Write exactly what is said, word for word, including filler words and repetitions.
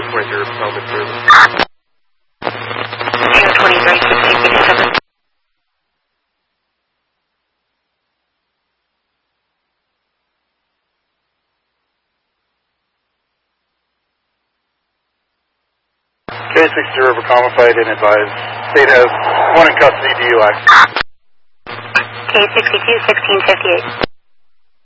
twenty-three, Potomac service. Air twenty-three, sixteen fifty-seven. K six zero for Comma Fight and advise. State has one in custody, D U I. K sixty-two, sixteen fifty-eight.